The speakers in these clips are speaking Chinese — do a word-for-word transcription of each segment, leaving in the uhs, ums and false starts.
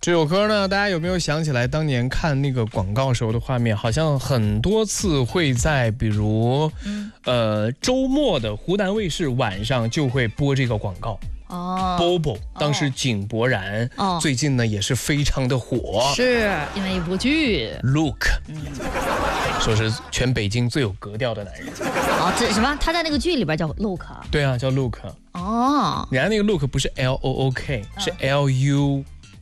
这首歌呢，大家有没有想起来当年看那个广告时候的画面？好像很多次会在比如，嗯、呃周末的湖南卫视晚上就会播这个广告。哦 ，Bobo 当时井柏然，哦，最近呢也是非常的火， 是因为一部剧 Look， 嗯，说是全北京最有格调的男人。 哦，这什么？他在那个剧里边叫 Look。 对啊，叫 Look。 哦， 人家那个 Look 不是 L O O K，、嗯、是 L U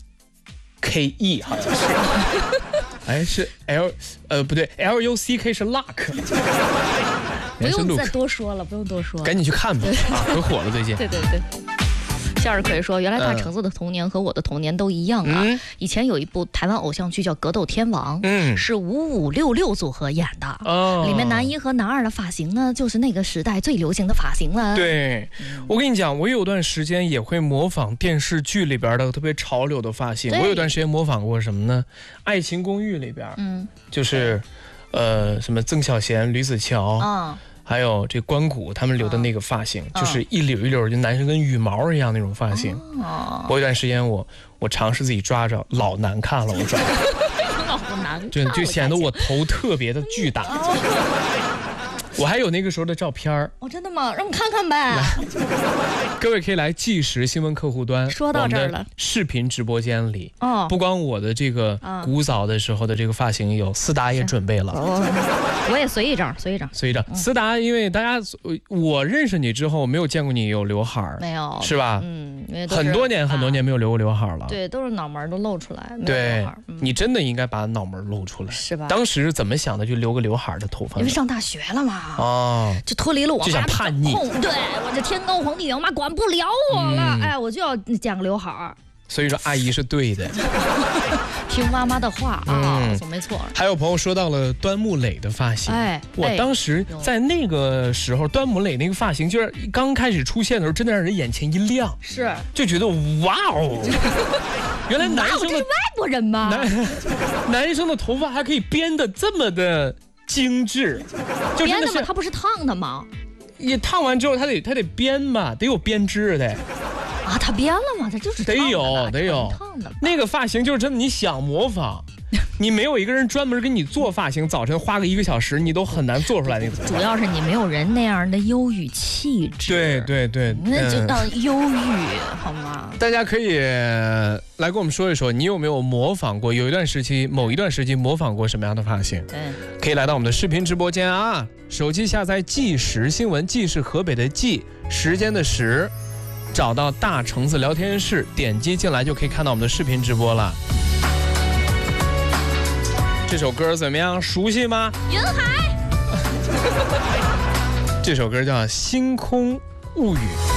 K E， 好像是。哎，是 L 呃不对 ，L U C K 是 Luck。 不用再多说了，不用多说， 赶紧去看吧，啊，很火了最近。 对对对。向日葵说：“原来大橙子的童年和我的童年都一样啊！嗯、以前有一部台湾偶像剧叫《格斗天王》，嗯，是五五六六组合演的，哦，里面男一和男二的发型呢，就是那个时代最流行的发型了。 对，嗯、我跟你讲，我有段时间也会模仿电视剧里边的特别潮流的发型。我有段时间模仿过什么呢？《爱情公寓》里边，嗯，就是，呃，什么曾小贤、吕子乔，嗯。”还有这关谷他们留的那个发型，哦、就是一绺一绺，就男生跟羽毛一样那种发型。哦，我有段时间我我尝试自己抓着，老难看了，我抓。 老难看， 就就显得我头特别的巨大。哦我还有那个时候的照片哦，真的吗？让我看看呗。 各位可以来计时新闻客户端， 说到这儿了， 视频直播间里，哦，不光我的这个古早的时候的这个发型有，思达也准备了， 哦，我也随一张，随一张， 随一张。思达，因为大家我认识你之后，没有见过你有刘海儿， 没有， 是吧？ 嗯， 很多年很多年没有留过刘海了， 对，都是脑门都露出来， 对，你真的应该把脑门露出来， 是吧？ 当时是怎么想的，就留个刘海的头发？ 因为上大学了嘛。 哦， 就脱离了我妈， 就想叛逆。 对，我这天高皇帝远，我妈管不了我了。嗯、哎，我就要剪个刘海儿。 所以说，阿姨是对的， 听妈妈的话啊，嗯、没错。 还有朋友说到了端木磊的发型，哎，我当时在那个时候，端木磊那个发型就是刚开始出现的时候，真的让人眼前一亮， 是， 就觉得哇哦。原来男生的这是外国人吗？ 男男生的头发还可以编得这么的精致，就编的吗？他不是烫的吗？ 也烫完之后，他得他得编嘛，得有编织的。 啊，他编了吗？他就是得有得有烫的。 那个发型就是真的，你想模仿，你没有一个人专门给你做发型，早晨花个一个小时，你都很难做出来那个。 主要是你没有人那样的忧郁气质。 对对对， 那就叫忧郁，好吗？ 大家可以来跟我们说一说，你有没有模仿过？有一段时期，某一段时期模仿过什么样的发型？对，可以来到我们的视频直播间啊！手机下载计时新闻，计是河北的计，时间的时。找到大橙子聊天室，点击进来就可以看到我们的视频直播了。这首歌怎么样？熟悉吗？ 云海。 这首歌叫《星空物语》。